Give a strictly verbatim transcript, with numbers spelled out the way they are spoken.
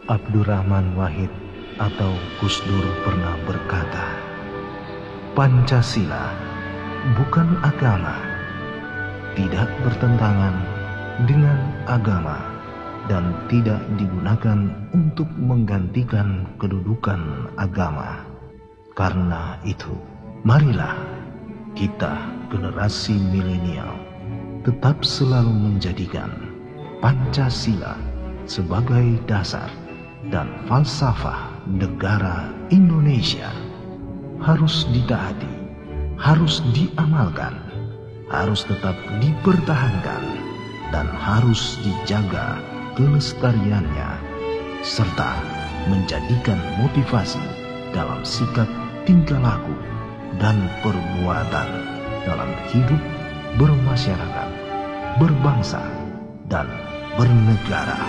Abdurrahman Wahid atau Gus Dur pernah berkata, Pancasila bukan agama, tidak bertentangan dengan agama, dan tidak digunakan untuk menggantikan kedudukan agama. Karena itu, marilah kita generasi milenial tetap selalu menjadikan Pancasila sebagai dasar dan falsafah negara Indonesia. Harus ditaati, harus diamalkan, harus tetap dipertahankan, dan harus dijaga kelestariannya, serta menjadikan motivasi dalam sikap tingkah laku dan perbuatan dalam hidup bermasyarakat, berbangsa, dan bernegara.